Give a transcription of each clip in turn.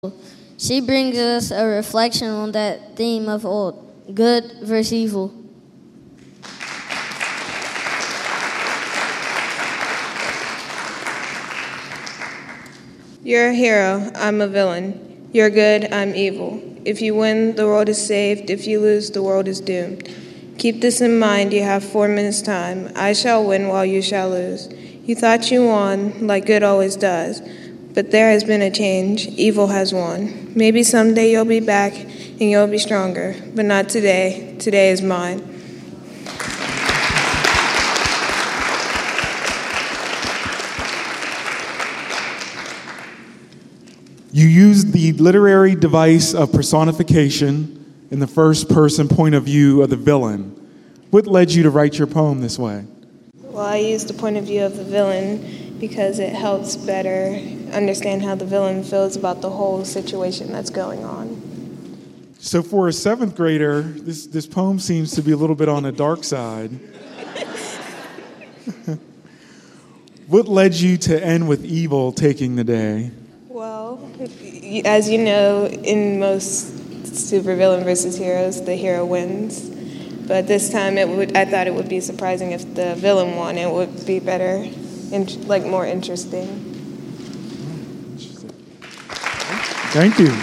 She brings us a reflection on that theme of old, good versus evil. You're a hero, I'm a villain. You're good, I'm evil. If you win, the world is saved. If you lose, the world is doomed. Keep this in mind, you have 4 minutes time. I shall win while you shall lose. You thought you won, like good always does. But there has been a change. Evil has won. Maybe someday you'll be back and you'll be stronger. But not today. Today is mine. You used the literary device of personification in the first-person point of view of the villain. What led you to write your poem this way? Well, I used the point of view of the villain because it helps better understand how the villain feels about the whole situation that's going on. So for a seventh grader, this poem seems to be a little bit on the dark side. What led you to end with evil taking the day? Well, as you know, in most supervillain versus heroes, the hero wins. But this time, I thought it would be surprising if the villain won. It would be better, more interesting. Thank you.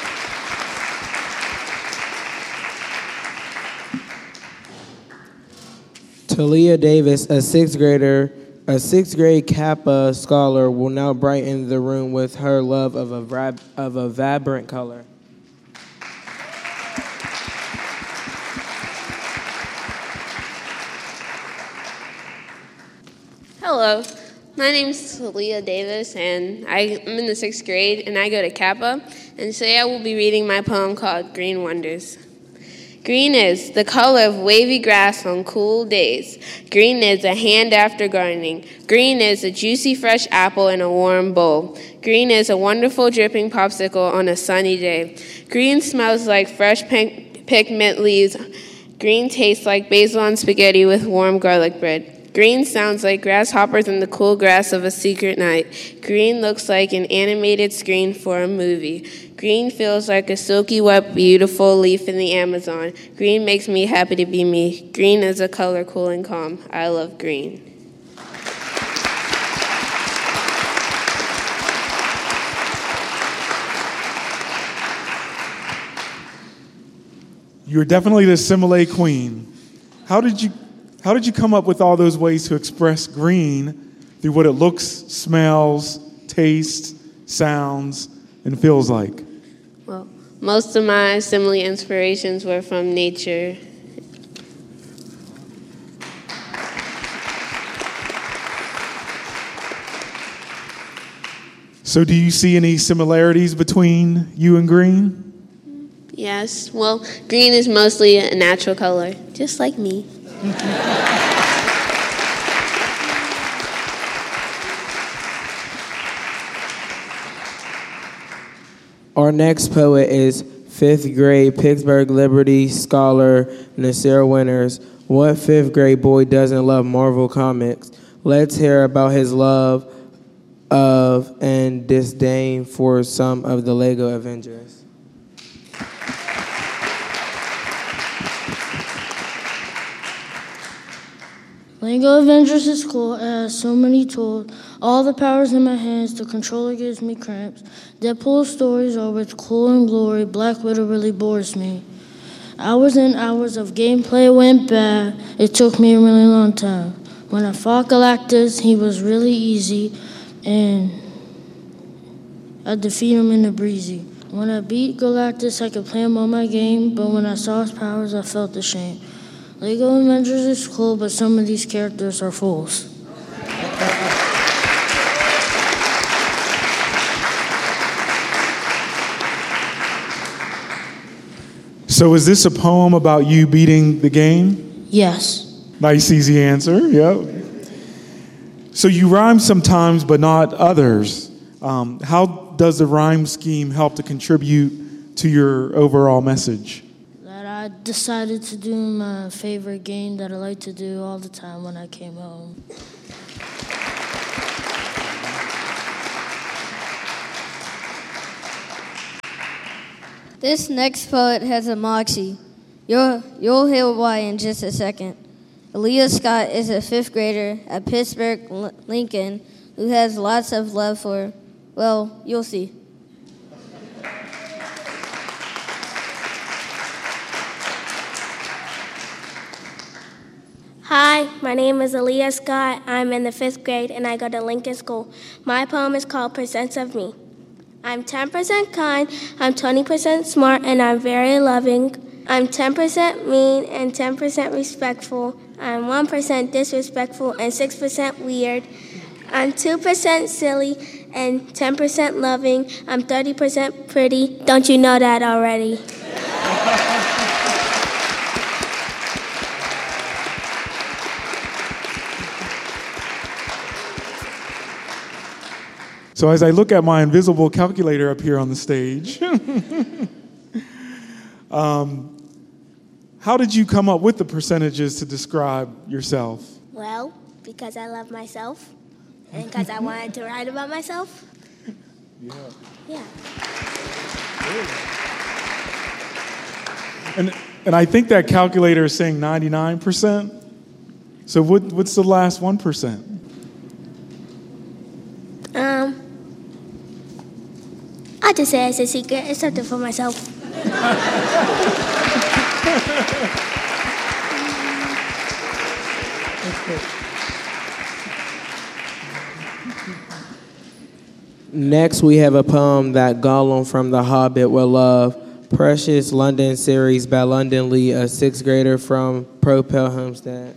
Talia Davis, a sixth grade Kappa scholar, will now brighten the room with her love of a vibrant color. Hello, my name is Talia Davis, and I'm in the 6th grade, and I go to Kappa, and today I will be reading my poem called Green Wonders. Green is the color of wavy grass on cool days. Green is a hand after gardening. Green is a juicy fresh apple in a warm bowl. Green is a wonderful dripping popsicle on a sunny day. Green smells like fresh picked mint leaves. Green tastes like basil on spaghetti with warm garlic bread. Green sounds like grasshoppers in the cool grass of a secret night. Green looks like an animated screen for a movie. Green feels like a silky, wet, beautiful leaf in the Amazon. Green makes me happy to be me. Green is a color cool and calm. I love green. You're definitely the simile queen. How did you come up with all those ways to express green through what it looks, smells, tastes, sounds, and feels like? Well, most of my simile inspirations were from nature. So do you see any similarities between you and green? Yes, well, green is mostly a natural color, just like me. Our next poet is 5th grade Pittsburgh Liberty scholar Nasir Winters. What 5th grade boy doesn't love Marvel Comics? Let's hear about his love of and disdain for some of the Lego Avengers. Lego Avengers is cool. It has so many tools. All the powers in my hands. The controller gives me cramps. Deadpool's stories are with cool and glory. Black Widow really bores me. Hours and hours of gameplay went bad. It took me a really long time. When I fought Galactus, he was really easy, and I defeat him in a breezy. When I beat Galactus, I could play him on my game, but when I saw his powers, I felt ashamed. Lego Avengers is cool, but some of these characters are fools. So is this a poem about you beating the game? Yes. Nice, easy answer, yep. So you rhyme sometimes, but not others. How does the rhyme scheme help to contribute to your overall message? I decided to do my favorite game that I like to do all the time when I came home. This next poet has a moxie. You'll hear why in just a second. Aaliyah Scott is a fifth grader at Pittsburgh Lincoln who has lots of love for, well, you'll see. Hi, my name is Aaliyah Scott. I'm in the 5th grade and I go to Lincoln School. My poem is called Percents of Me. I'm 10% kind, I'm 20% smart, and I'm very loving. I'm 10% mean and 10% respectful. I'm 1% disrespectful and 6% weird. I'm 2% silly and 10% loving. I'm 30% pretty. Don't you know that already? So as I look at my invisible calculator up here on the stage, how did you come up with the percentages to describe yourself? Well, because I love myself and because I wanted to write about myself. Yeah. And I think that calculator is saying 99%. So what's the last 1%? I'll just say it's a secret. It's something for myself. Next, we have a poem that Gollum from The Hobbit will love. Precious London series by London Lee, a 6th grader from Propel Homestead.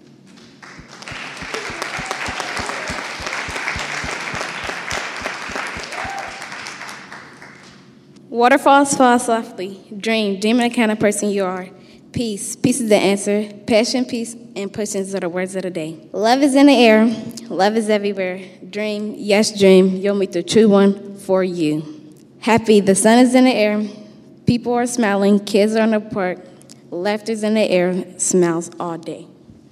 Waterfalls fall softly. Dream the kind of person you are. Peace is the answer. Passion, peace, and patience are the words of the day. Love is in the air. Love is everywhere. Dream, yes, dream. You'll meet the true one for you. Happy, the sun is in the air. People are smiling. Kids are in the park. Laughter's in the air. Smiles all day.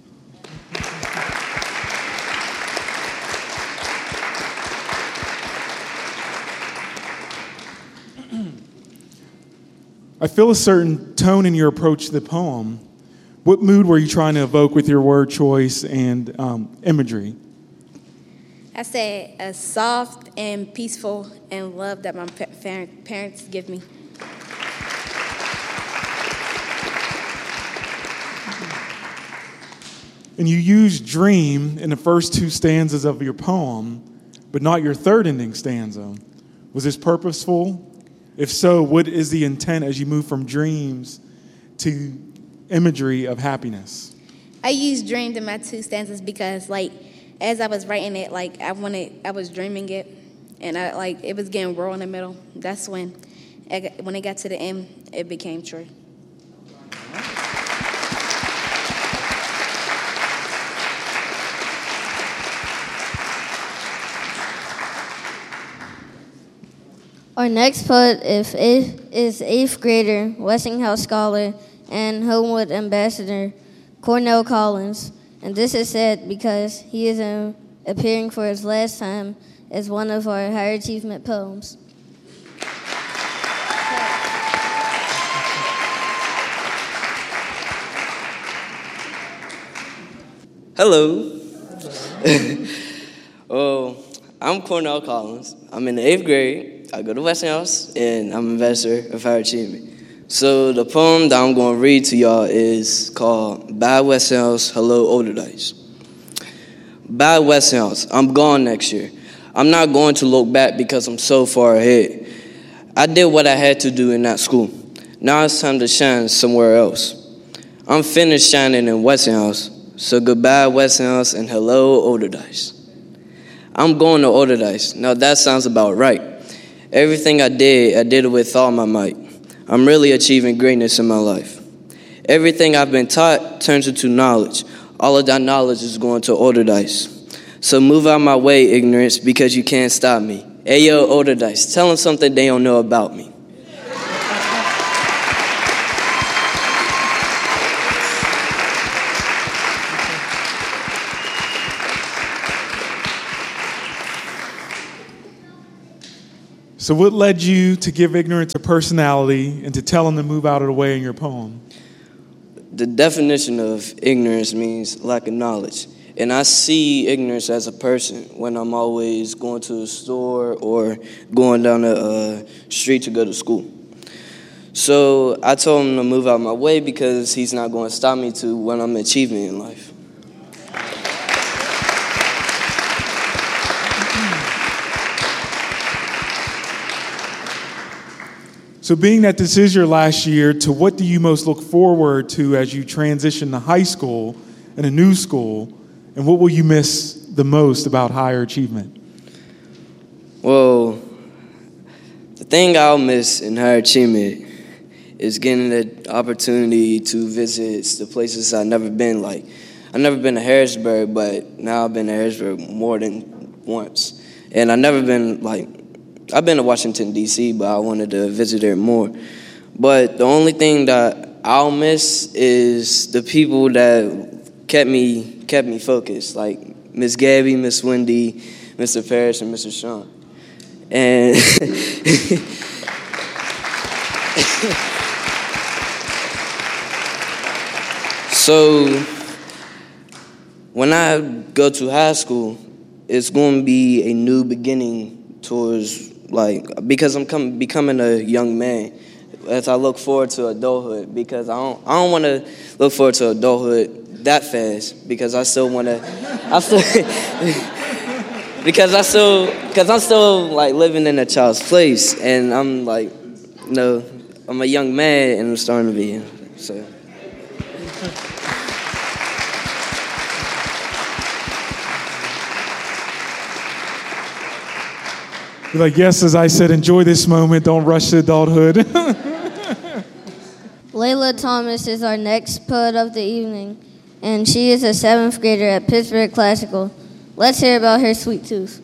I feel a certain tone in your approach to the poem. What mood were you trying to evoke with your word choice and imagery? I said a soft and peaceful and love that my parents give me. And you used dream in the first 2 stanzas of your poem, but not your third ending stanza. Was this purposeful? If so, what is the intent as you move from dreams to imagery of happiness? I used dreamed in my 2 stanzas because, as I was writing it, I was dreaming it, and it was getting raw in the middle. That's when it got to the end, it became true. Our next poet is 8th grader, Westinghouse scholar, and Homewood ambassador, Cornell Collins. And this is said because he is appearing for his last time as one of our higher achievement poems. Hello. I'm Cornell Collins. I'm in the 8th grade. I go to Westinghouse, and I'm ambassador of higher achievement. So the poem that I'm going to read to y'all is called Bye Westinghouse, Hello Olderdice. Bye Westinghouse, I'm gone next year. I'm not going to look back because I'm so far ahead. I did what I had to do in that school. Now it's time to shine somewhere else. I'm finished shining in Westinghouse, so goodbye Westinghouse and hello Olderdice. I'm going to Olderdice. Now that sounds about right. Everything I did it with all my might. I'm really achieving greatness in my life. Everything I've been taught turns into knowledge. All of that knowledge is going to Olderdice. So move out my way, ignorance, because you can't stop me. Hey, yo, Olderdice, tell them something they don't know about me. So what led you to give ignorance a personality and to tell him to move out of the way in your poem? The definition of ignorance means lack of knowledge. And I see ignorance as a person when I'm always going to a store or going down the street to go to school. So I told him to move out of my way because he's not going to stop me to what I'm achieving in life. So being that this is your last year, to what do you most look forward to as you transition to high school and a new school? And what will you miss the most about higher achievement? Well, the thing I'll miss in higher achievement is getting the opportunity to visit the places I've never been. Like, I've never been to Harrisburg, but now I've been to Harrisburg more than once. And I've been to Washington, D.C., but I wanted to visit there more. But the only thing that I'll miss is the people that kept me focused, like Miss Gabby, Miss Wendy, Mr. Parrish, and Mr. Sean. And so when I go to high school, it's going to be a new beginning towards, because I'm becoming a young man, as I look forward to adulthood, because I don't want to look forward to adulthood that fast, because I'm still living in a child's place, and I'm I'm a young man and I'm starting to be, so. You're like, yes, as I said, enjoy this moment, don't rush to adulthood. Layla Thomas is our next poet of the evening, and she is a 7th grader at Pittsburgh Classical. Let's hear about her sweet tooth.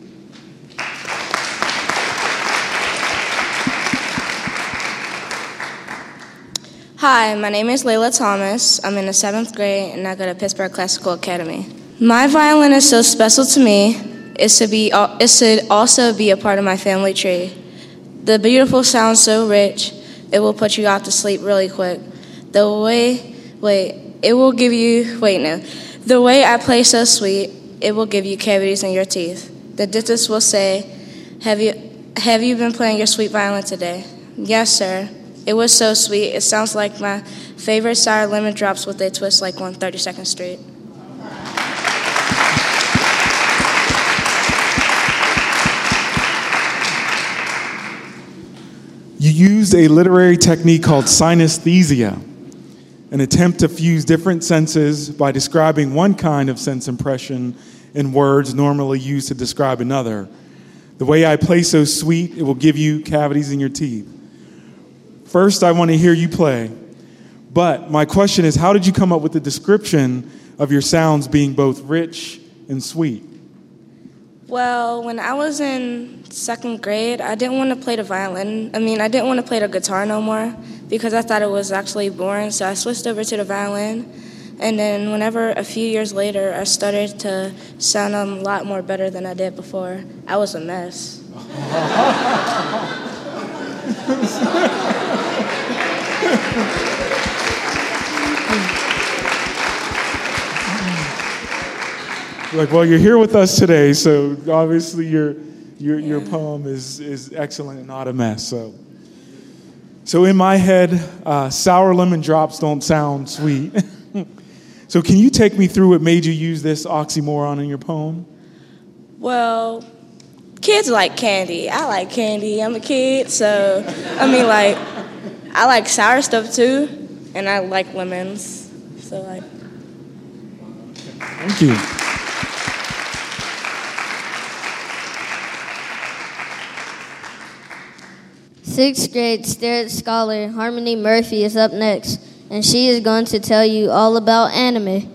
Hi, my name is Layla Thomas. I'm in the 7th grade, and I go to Pittsburgh Classical Academy. My violin is so special to me. It should also be a part of my family tree. The beautiful sound so rich, it will put you out to sleep really quick. The way I play so sweet, it will give you cavities in your teeth. The dentist will say, have you been playing your sweet violin today? Yes, sir. It was so sweet. It sounds like my favorite sour lemon drops with a twist like on 32nd Street. You used a literary technique called synesthesia, an attempt to fuse different senses by describing one kind of sense impression in words normally used to describe another. The way I play so sweet, it will give you cavities in your teeth. First, I want to hear you play. But my question is, how did you come up with the description of your sounds being both rich and sweet? Well, when I was in 2nd grade, I didn't want to play the violin. I didn't want to play the guitar no more because I thought it was actually boring, so I switched over to the violin. And then whenever a few years later, I started to sound a lot more better than I did before. I was a mess. Like, well, you're here with us today, so obviously your poem is excellent and not a mess. So in my head, sour lemon drops don't sound sweet. So can you take me through what made you use this oxymoron in your poem? Well, kids like candy. I like candy. I'm a kid, so I like sour stuff too, and I like lemons. So Thank you. Sixth grade Starrett scholar Harmony Murphy is up next, and she is going to tell you all about anime.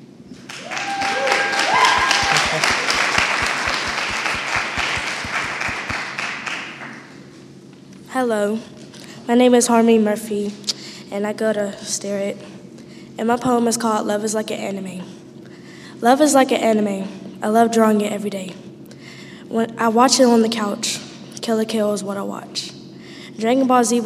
Hello, my name is Harmony Murphy, and I go to Starrett, and my poem is called Love is Like an Anime. Love is like an anime. I love drawing it every day. When I watch it on the couch, Kill la Kill is what I watch. Dragon Ball Z